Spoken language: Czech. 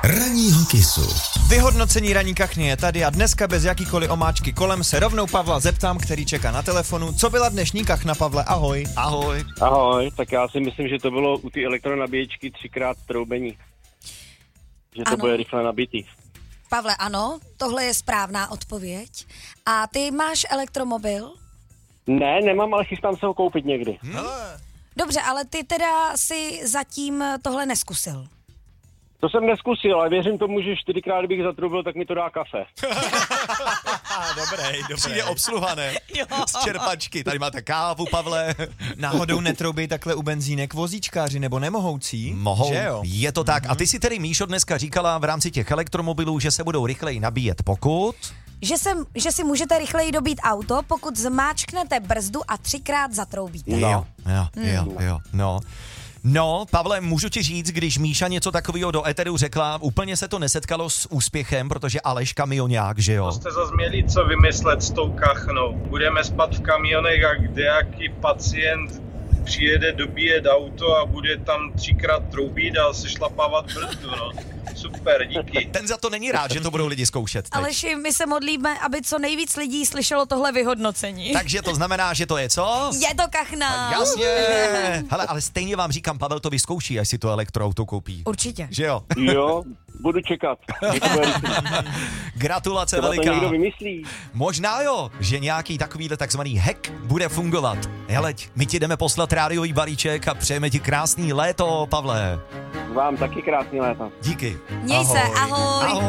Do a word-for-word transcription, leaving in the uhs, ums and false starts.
Ranního kysu. Vyhodnocení ranní kachny je tady a dneska bez jakýkoliv omáčky kolem se rovnou Pavla zeptám, který čeká na telefonu. Co byla dnešní kachna, Pavle? Ahoj. Ahoj. Ahoj, tak já si myslím, že to bylo u té elektronabíječky třikrát troubení. Že to Ano. bude rychle nabitý. Pavle, ano, tohle je správná odpověď. A ty máš elektromobil? Ne, nemám, ale chystám se ho koupit někdy. Hm? Dobře, ale ty teda si zatím tohle neskusil. To jsem neskusil, ale věřím tomu, že čtyřikrát bych zatroubil, tak mi to dá kafe. Dobrý, dobrý. Přijde obsluha, ne? Jo. Z čerpačky. Tady máte kávu, Pavle. Náhodou netroubí takhle u benzínek vozíčkáři nebo nemohoucí? Mohou, Že jo? je to tak. A ty si tedy, Míšo, dneska říkala v rámci těch elektromobilů, že se budou rychleji nabíjet, pokud... Že, se, že si můžete rychleji dobít auto, pokud zmáčknete brzdu a třikrát zatroubíte. No. Jo, jo, jo, jo, no. No, Pavle, můžu ti říct, když Míša něco takového do éteru řekla, úplně se to nesetkalo s úspěchem, protože Aleš kamionák, že jo? To jste zase měli co vymyslet s tou kachnou. Budeme spát v kamionech a kdejaký pacient přijede dobíjet auto a bude tam třikrát troubit a sešlapávat brzdu, no. Super, díky. Ten za to není rád, že to budou lidi zkoušet teď. Aleši, my se modlíme, aby co nejvíc lidí slyšelo tohle vyhodnocení. Takže to znamená, že to je co? Je to kachna. Jasně. Hele, ale stejně vám říkám, Pavel to vyzkouší, až si to elektroauto koupí. Určitě. Že jo? Jo, budu čekat. Že to bude rychle. Gratulace Třeba to veliká. někdo vymyslí. Možná jo, že nějaký takovýhle takzvaný hack bude fungovat. Heleď, my ti jdeme poslat rádiový balíček a přejeme ti krásný léto, Pavle. Vám taky krásný léta. Díky. Měj se, ahoj. Ahoj.